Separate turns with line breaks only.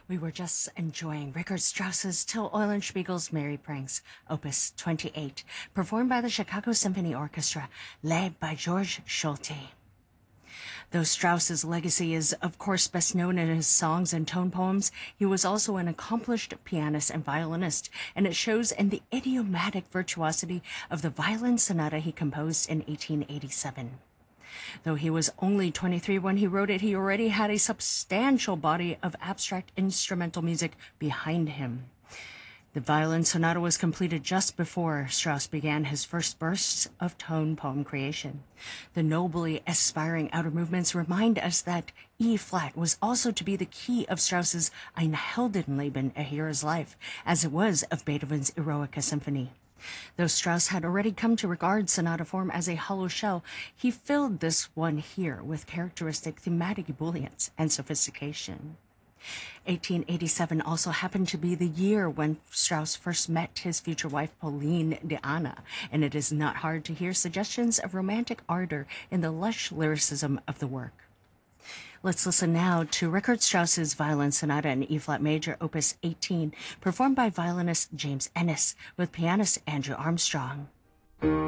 We were just enjoying Richard Strauss's Till Eulenspiegel's Merry Pranks, Opus 28, performed by the Chicago Symphony Orchestra, led by George Solti. Though Strauss's legacy is, of course, best known in his songs and tone poems, he was also an accomplished pianist and violinist, and it shows in the idiomatic virtuosity of the violin sonata he composed in 1887. Though he was only 23 when he wrote it, he already had a substantial body of abstract instrumental music behind him. The violin sonata was completed just before Strauss began his first bursts of tone poem creation. The nobly aspiring outer movements remind us that E-flat was also to be the key of Strauss's Ein Heldenleben, A Hero's Life, as it was of Beethoven's Eroica Symphony. Though Strauss had already come to regard sonata form as a hollow shell, he filled this one here with characteristic thematic ebullience and sophistication. 1887 also happened to be the year when Strauss first met his future wife Pauline de Anna, and it is not hard to hear suggestions of romantic ardor in the lush lyricism of the work. Let's listen now to Richard Strauss's Violin Sonata in E-flat major, Opus 18, performed by violinist James Ennis with pianist Andrew Armstrong.